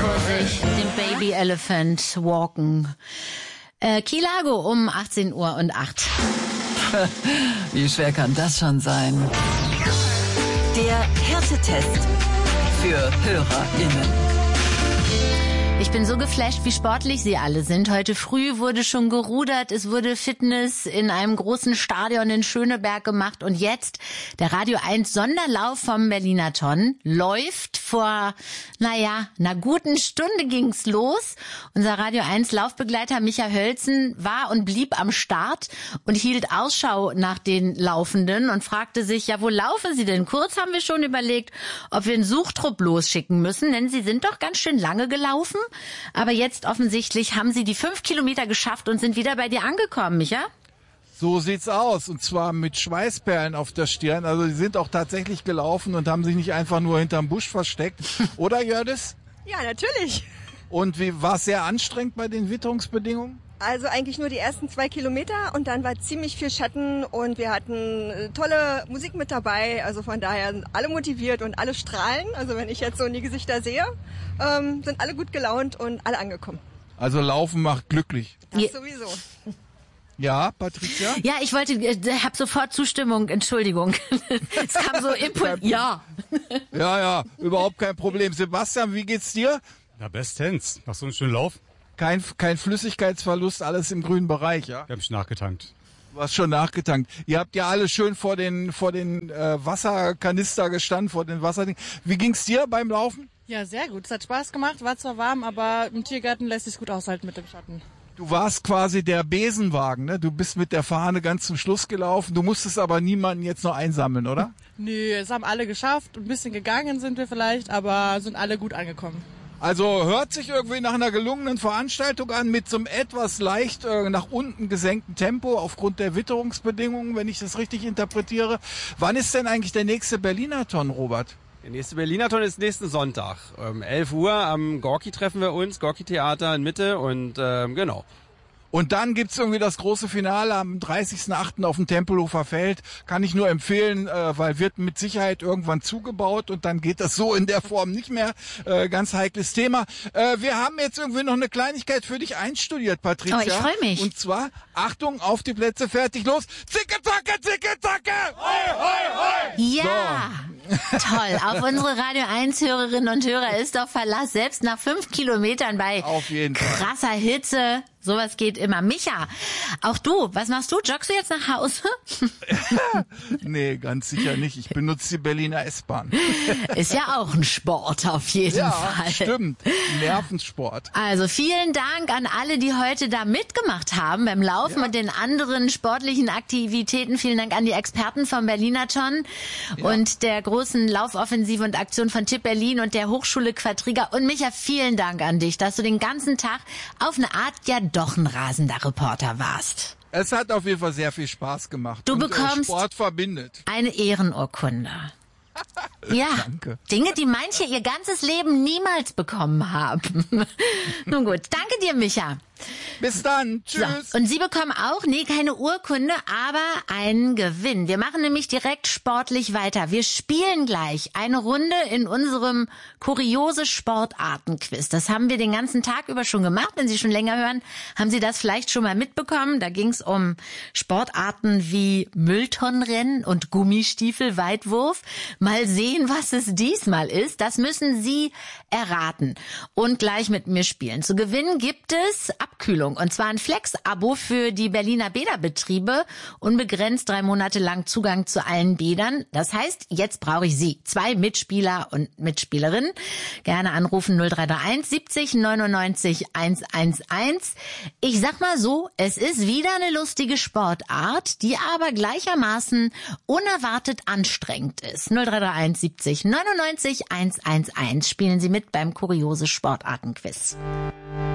vor sich, den Baby Elephant walken. Key Largo um 18:08 Uhr. Wie schwer kann das schon sein? Der Härtetest für HörerInnen. Ich bin so geflasht, wie sportlich sie alle sind. Heute früh wurde schon gerudert, es wurde Fitness in einem großen Stadion in Schöneberg gemacht und jetzt der Radio 1 Sonderlauf vom Berliner-Ton läuft. Vor, einer guten Stunde ging's los. Unser Radio 1 Laufbegleiter Micha Hölzen war und blieb am Start und hielt Ausschau nach den Laufenden und fragte sich, ja, wo laufen sie denn? Kurz haben wir schon überlegt, ob wir einen Suchtrupp losschicken müssen, denn sie sind doch ganz schön lange gelaufen. Aber jetzt offensichtlich haben sie die 5 Kilometer geschafft und sind wieder bei dir angekommen, Micha? So sieht's aus, und zwar mit Schweißperlen auf der Stirn. Also sie sind auch tatsächlich gelaufen und haben sich nicht einfach nur hinterm Busch versteckt. Oder, Jördis? Ja, natürlich. Und wie war es sehr anstrengend bei den Witterungsbedingungen? Also eigentlich nur die ersten 2 Kilometer und dann war ziemlich viel Schatten und wir hatten tolle Musik mit dabei. Also von daher sind alle motiviert und alle strahlen. Also wenn ich jetzt so in die Gesichter sehe, sind alle gut gelaunt und alle angekommen. Also Laufen macht glücklich. Das sowieso. Ja, Patricia? Ja, ich habe sofort Zustimmung, Entschuldigung. Es kam so Input, ja. Ja, überhaupt kein Problem. Sebastian, wie geht's dir? Na, bestens. Nach so einem schönen Lauf. Kein Flüssigkeitsverlust, alles im grünen Bereich, ja? Ich habe mich nachgetankt. Du hast schon nachgetankt. Ihr habt ja alle schön vor den Wasserkanister gestanden, vor den Wasserdingen. Wie ging's dir beim Laufen? Ja, sehr gut. Es hat Spaß gemacht, war zwar warm, aber im Tiergarten lässt sich's gut aushalten mit dem Schatten. Du warst quasi der Besenwagen, ne? Du bist mit der Fahne ganz zum Schluss gelaufen. Du musstest aber niemanden jetzt noch einsammeln, oder? Nö, es haben alle geschafft. Ein bisschen gegangen sind wir vielleicht, aber sind alle gut angekommen. Also hört sich irgendwie nach einer gelungenen Veranstaltung an, mit so einem etwas leicht nach unten gesenkten Tempo aufgrund der Witterungsbedingungen, wenn ich das richtig interpretiere. Wann ist denn eigentlich der nächste Berliner-Ton, Robert? Der nächste Berliner-Ton ist nächsten Sonntag. 11 Uhr am Gorki treffen wir uns, Gorki-Theater in Mitte und genau. Und dann gibt's irgendwie das große Finale am 30.08. auf dem Tempelhofer Feld. Kann ich nur empfehlen, weil wird mit Sicherheit irgendwann zugebaut und dann geht das so in der Form nicht mehr. Ganz heikles Thema. Wir haben jetzt irgendwie noch eine Kleinigkeit für dich einstudiert, Patricia. Oh, ich freue mich. Und zwar, Achtung, auf die Plätze, fertig, los. Zicke, zacke, zicke, zacke! Hoi, hoi, hoi! Ja, toll. Auf unsere Radio 1 Hörerinnen und Hörer ist doch Verlass, selbst nach 5 Kilometern bei Auf jeden Fall. krasser Hitze. Sowas geht immer. Micha, auch du, was machst du? Joggst du jetzt nach Hause? Nee, ganz sicher nicht. Ich benutze die Berliner S-Bahn. Ist ja auch ein Sport auf jeden Fall. Ja, stimmt. Nervensport. Also vielen Dank an alle, die heute da mitgemacht haben beim Laufen und den anderen sportlichen Aktivitäten. Vielen Dank an die Experten vom Berliner-Ton und der großen Laufoffensive und Aktion von Tipp Berlin und der Hochschule Quadriga. Und Micha, vielen Dank an dich, dass du den ganzen Tag auf eine Art ja doch ein rasender Reporter warst. Es hat auf jeden Fall sehr viel Spaß gemacht. Du und bekommst Sport verbindet. eine Ehrenurkunde. Ja, Danke. Dinge, die manche ihr ganzes Leben niemals bekommen haben. Nun gut, danke dir, Micha. Bis dann. Tschüss. So, und Sie bekommen auch, keine Urkunde, aber einen Gewinn. Wir machen nämlich direkt sportlich weiter. Wir spielen gleich eine Runde in unserem kuriose Sportarten-Quiz. Das haben wir den ganzen Tag über schon gemacht. Wenn Sie schon länger hören, haben Sie das vielleicht schon mal mitbekommen. Da ging es um Sportarten wie Mülltonnenrennen und Gummistiefelweitwurf. Mal sehen, was es diesmal ist. Das müssen Sie erraten und gleich mit mir spielen. Zu gewinnen gibt es Abkühlung. Und zwar ein Flex-Abo für die Berliner Bäderbetriebe. Unbegrenzt 3 Monate lang Zugang zu allen Bädern. Das heißt, jetzt brauche ich Sie. 2 Mitspieler und Mitspielerinnen. Gerne anrufen 0331 70 99 111. Ich sag mal so, es ist wieder eine lustige Sportart, die aber gleichermaßen unerwartet anstrengend ist. 0331 70 99 111. Spielen Sie mit beim kuriose Sportarten-Quiz.